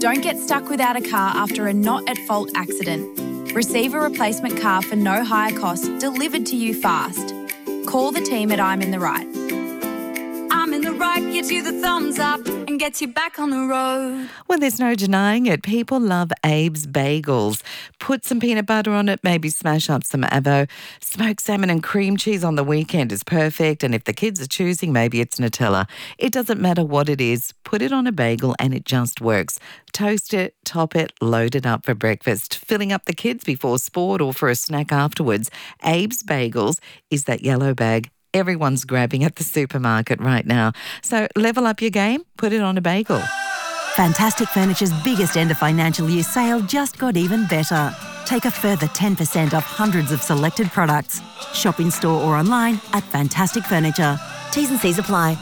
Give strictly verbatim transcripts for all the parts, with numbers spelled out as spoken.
Don't get stuck without a car after a not-at-fault accident. Receive a replacement car for no higher cost delivered to you fast. Call the team at I'm in the Right. I'm in the Right gives you the thumbs up and gets you back on the road. Well, there's no denying it. People love Abe's Bagels. Put some peanut butter on it, maybe smash up some avo. Smoked salmon and cream cheese on the weekend is perfect. And if the kids are choosing, maybe it's Nutella. It doesn't matter what it is. Put it on a bagel and it just works. Toast it, top it, load it up for breakfast, filling up the kids before sport or for a snack afterwards. Abe's Bagels is that yellow bag everyone's grabbing at the supermarket right now. So level up your game, put it on a bagel. Fantastic Furniture's biggest end of financial year sale just got even better. Take a further ten percent off hundreds of selected products. Shop in store or online at Fantastic Furniture. T's and C's apply.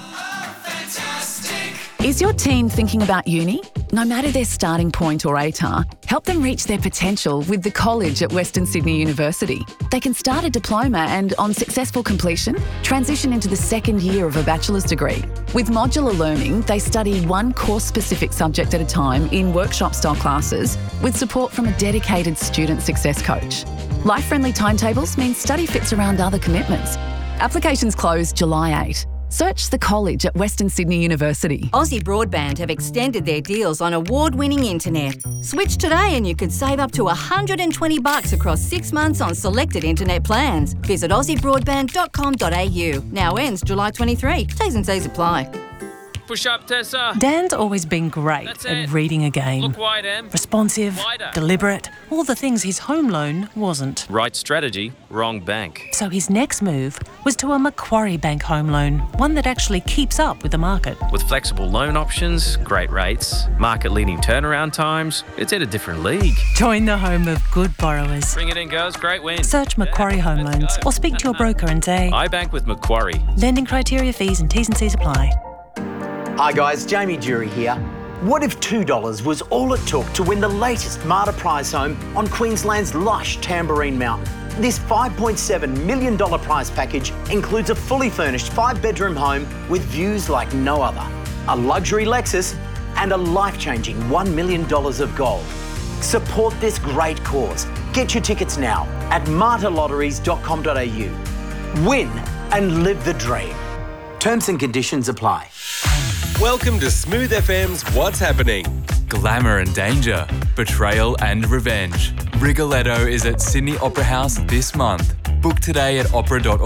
Is your teen thinking about uni? No matter their starting point or A T A R, help them reach their potential with the college at Western Sydney University. They can start a diploma and, on successful completion, transition into the second year of a bachelor's degree. With modular learning, they study one course-specific subject at a time in workshop-style classes with support from a dedicated student success coach. Life-friendly timetables mean study fits around other commitments. Applications close July eighth. Search the college at Western Sydney University. Aussie Broadband have extended their deals on award-winning internet. Switch today and you could save up to one hundred twenty bucks across six months on selected internet plans. Visit aussie broadband dot com dot a u. Now ends July twenty-third. T's and C's apply. Push up, Tessa. Dan's always been great That's at it. reading a game. Look wide, Em. Responsive, Wider. deliberate, all the things his home loan wasn't. Right strategy, wrong bank. So his next move was to a Macquarie Bank home loan, one that actually keeps up with the market. With flexible loan options, great rates, market-leading turnaround times, it's in a different league. Join the home of good borrowers. Bring it in, girls. Great win. Search Macquarie Yeah, Home let's Loans go. or speak to your broker and say, I bank with Macquarie. lending criteria, fees and T's and C's apply. Hi guys, Jamie Dury here. What if two dollars was all it took to win the latest Marta prize home on Queensland's lush Tamborine Mountain? This five point seven million dollars prize package includes a fully furnished five-bedroom home with views like no other, a luxury Lexus and a life-changing one million dollars of gold. Support this great cause. Get your tickets now at marta lotteries dot com dot a u. Win and live the dream. Terms and conditions apply. Welcome to Smooth F M's What's Happening. Glamour and danger, betrayal and revenge. Rigoletto is at Sydney Opera House this month. Book today at opera dot